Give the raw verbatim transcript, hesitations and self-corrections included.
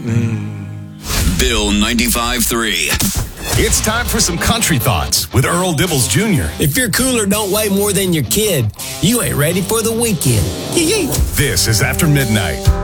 Bill ninety-five three. It's time for some country thoughts with Earl Dibbles Junior If your cooler don't weigh more than your kid, you ain't ready for the weekend. This is After Midnight.